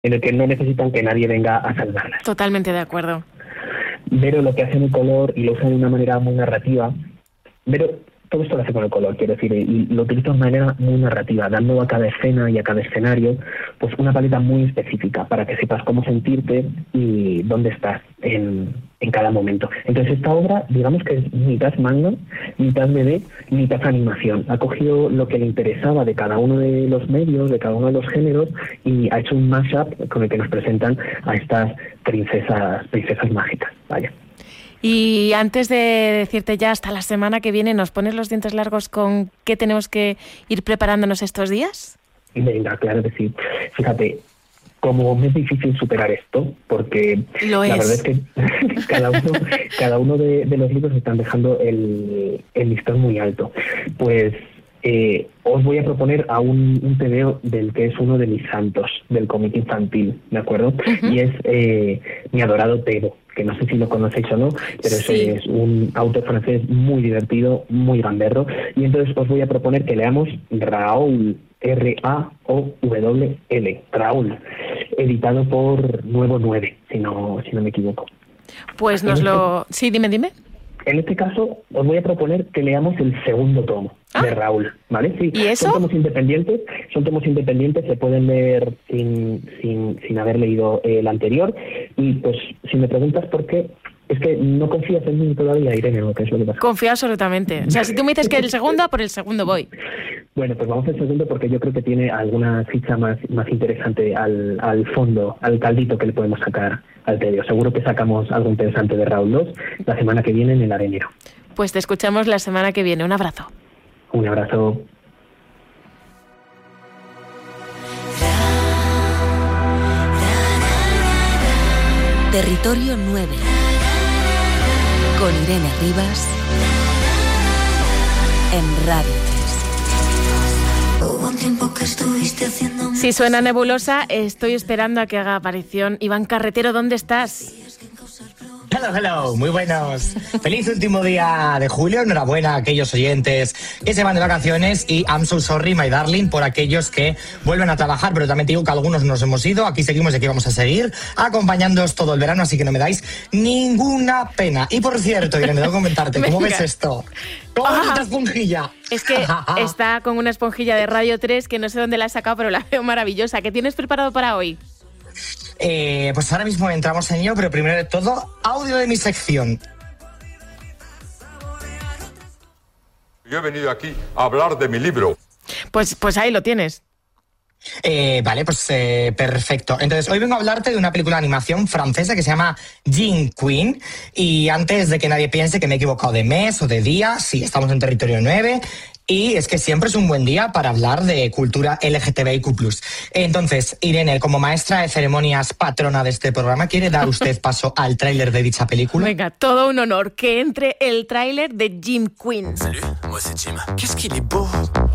en el que no necesitan que nadie venga a salvarlas. Totalmente de acuerdo. Vero lo que hace en el color y lo usa de una manera muy narrativa. Vero todo esto lo hace con el color, quiero decir, y lo utiliza de manera muy narrativa, dando a cada escena y a cada escenario pues una paleta muy específica para que sepas cómo sentirte y dónde estás en cada momento. Entonces esta obra, digamos que es mitad manga, mitad BD, mitad animación. Ha cogido lo que le interesaba de cada uno de los medios, de cada uno de los géneros, y ha hecho un mashup con el que nos presentan a estas princesas mágicas. Vaya. Y antes de decirte ya hasta la semana que viene, ¿nos pones los dientes largos con qué tenemos que ir preparándonos estos días? Venga, claro que sí. Fíjate, como me es difícil superar esto, porque la verdad es que cada uno de los libros están dejando el listón muy alto. Pues os voy a proponer a un TVO del que es uno de mis santos, del cómic infantil, ¿de acuerdo? Uh-huh. Y es Mi adorado Tero, que no sé si lo conocéis o no, pero sí. Es un autor francés muy divertido, muy gamberro, y entonces os voy a proponer que leamos Raoul, R-A-O-W-L, Raoul, editado por Nuevo 9, si no me equivoco. Pues Sí, dime. En este caso, os voy a proponer que leamos el segundo tomo de Raoul, ¿vale? Sí. ¿Y eso? Son tomos independientes, se pueden leer sin haber leído el anterior. Y pues, si me preguntas por qué, es que no confías en mí todavía, Irene, ¿o qué es lo que pasa? Confío absolutamente. O sea, si tú me dices que el segundo, por el segundo voy. Bueno, pues vamos al segundo porque yo creo que tiene alguna ficha más interesante al fondo, al caldito que le podemos sacar al TVO. Seguro que sacamos algo interesante de Raoul 2 la semana que viene en El Arenero. Pues te escuchamos la semana que viene. Un abrazo. Un abrazo. Territorio 9 con Irene Rivas en Radio 3. Si suena nebulosa, estoy esperando a que haga aparición Iván Carretero. ¿Dónde estás? Hello, muy buenos. Feliz último día de julio. Enhorabuena a aquellos oyentes que se van de vacaciones y I'm so sorry, my darling, por aquellos que vuelven a trabajar, pero también te digo que algunos nos hemos ido. Aquí seguimos y aquí vamos a seguir acompañándoos todo el verano, así que no me dais ninguna pena. Y por cierto, Irene, debo comentarte, ¿cómo ves esto? ¿Cómo ves esta esponjilla? Es que está con una esponjilla de Radio 3 que no sé dónde la he sacado, pero la veo maravillosa. ¿Qué tienes preparado para hoy? Pues ahora mismo entramos en ello, pero primero de todo, audio de mi sección. Yo he venido aquí a hablar de mi libro. Pues ahí lo tienes. Vale, pues perfecto. Entonces, hoy vengo a hablarte de una película de animación francesa que se llama Jean Queen. Y antes de que nadie piense que me he equivocado de mes o de día, sí, estamos en territorio 9. Y es que siempre es un buen día para hablar de cultura LGTBIQ+. Entonces, Irene, como maestra de ceremonias patrona de este programa, ¿quiere dar usted paso al tráiler de dicha película? Venga, todo un honor que entre el tráiler de Jean Queen. Salut, moi c'est Jim. Qu'est-ce qu'il est beau.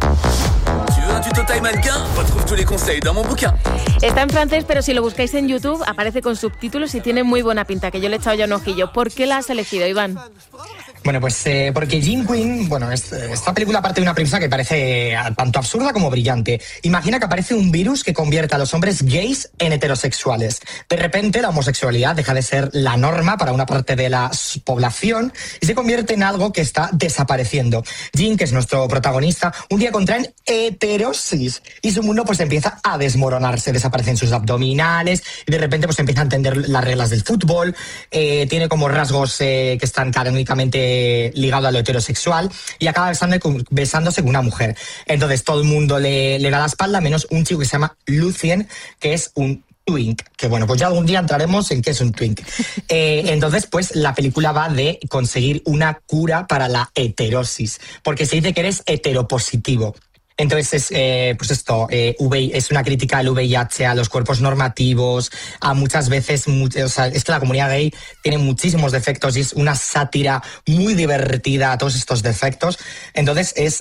Tu veux un tuto taille mannequin? Retrouve tous les conseils dans mon bouquin. Está en francés, pero si lo buscáis en YouTube, aparece con subtítulos y tiene muy buena pinta, que yo le he echado ya un ojillo. ¿Por qué la has elegido, Iván? Bueno, pues porque Jean Queen, esta película parte de una premisa que parece tanto absurda como brillante. Imagina que aparece un virus que convierte a los hombres gays en heterosexuales. De repente, la homosexualidad deja de ser la norma para una parte de la población y se convierte en algo que está desapareciendo. Jean, que es nuestro protagonista, un día contraen heterosis y su mundo pues empieza a desmoronarse. Desaparecen sus abdominales y de repente pues empieza a entender las reglas del fútbol. Tiene como rasgos que están canónicamente ligado a lo heterosexual y acaba besándose con una mujer. Entonces todo el mundo le da la espalda, menos un chico que se llama Lucien, que es un twink, que bueno, pues ya algún día entraremos en qué es un twink. Entonces, pues la película va de conseguir una cura para la heterosis, porque se dice que eres heteropositivo. Entonces, pues esto, es una crítica al VIH, a los cuerpos normativos, a muchas veces, o sea, es que la comunidad gay tiene muchísimos defectos y es una sátira muy divertida a todos estos defectos. Entonces, es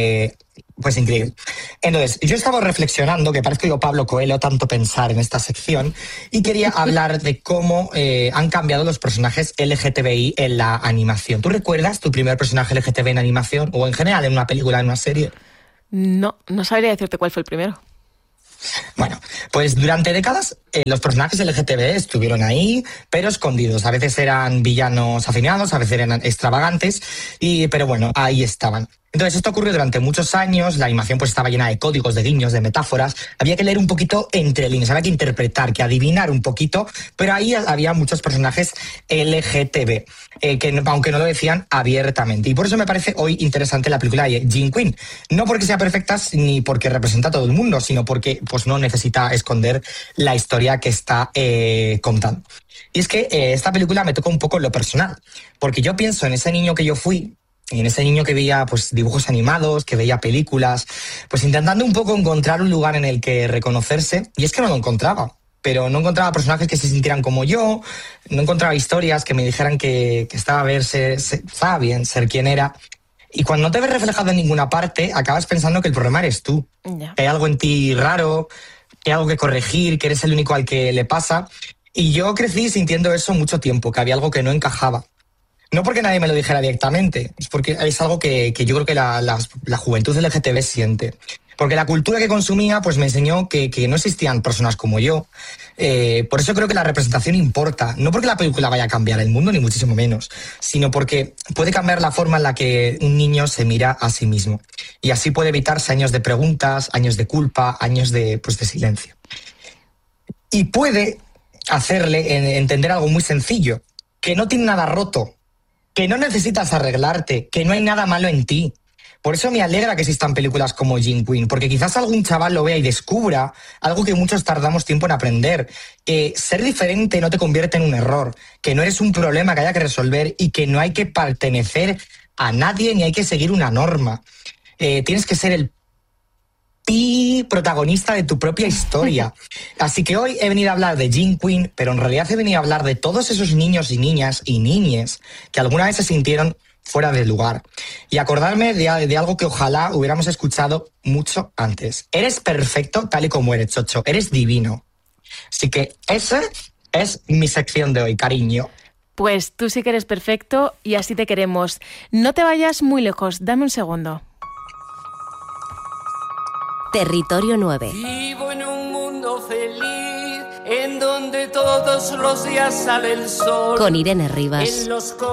pues increíble. Entonces, yo estaba reflexionando, que parece que yo Pablo Coelho tanto pensar en esta sección, y quería hablar de cómo han cambiado los personajes LGTBI en la animación. ¿Tú recuerdas tu primer personaje LGTBI en animación o en general en una película, en una serie? No sabría decirte cuál fue el primero. Bueno, pues durante décadas los personajes LGTB estuvieron ahí, pero escondidos. A veces eran villanos afeminados, a veces eran extravagantes, pero bueno, ahí estaban. Entonces esto ocurrió durante muchos años, la animación pues estaba llena de códigos, de guiños, de metáforas, había que leer un poquito entre líneas, había que interpretar, que adivinar un poquito, pero ahí había muchos personajes LGTB, que aunque no lo decían abiertamente. Y por eso me parece hoy interesante la película de Jean Quinn, no porque sea perfecta ni porque representa a todo el mundo, sino porque pues no necesita esconder la historia que está contando. Y es que esta película me toca un poco en lo personal, porque yo pienso en ese niño que yo fui, y en ese niño que veía pues dibujos animados, que veía películas, pues intentando un poco encontrar un lugar en el que reconocerse, y es que no lo encontraba, pero no encontraba personajes que se sintieran como yo, no encontraba historias que me dijeran que estaba bien ser quien era. Y cuando no te ves reflejado en ninguna parte, acabas pensando que el problema eres tú, que hay algo en ti raro, que hay algo que corregir, que eres el único al que le pasa. Y yo crecí sintiendo eso mucho tiempo, que había algo que no encajaba. No porque nadie me lo dijera directamente, es porque es algo que yo creo que la juventud LGTB siente. Porque la cultura que consumía pues me enseñó que no existían personas como yo. Por eso creo que la representación importa. No porque la película vaya a cambiar el mundo, ni muchísimo menos, sino porque puede cambiar la forma en la que un niño se mira a sí mismo. Y así puede evitarse años de preguntas, años de culpa, años de silencio. Y puede hacerle entender algo muy sencillo, que no tiene nada roto, que no necesitas arreglarte, que no hay nada malo en ti. Por eso me alegra que existan películas como Jean Quinn, porque quizás algún chaval lo vea y descubra algo que muchos tardamos tiempo en aprender, que ser diferente no te convierte en un error, que no eres un problema que haya que resolver y que no hay que pertenecer a nadie ni hay que seguir una norma. Tienes que ser el protagonista de tu propia historia. Así que hoy he venido a hablar de Jean Quinn, pero en realidad he venido a hablar de todos esos niños y niñas y niñes que alguna vez se sintieron fuera de lugar. Y acordarme de algo que ojalá hubiéramos escuchado mucho antes. Eres perfecto tal y como eres, Chocho. Eres divino. Así que esa es mi sección de hoy, cariño. Pues tú sí que eres perfecto y así te queremos. No te vayas muy lejos. Dame un segundo. Territorio 9. Vivo en un mundo feliz, en donde todos los días sale el sol. Con Irene Rivas. En los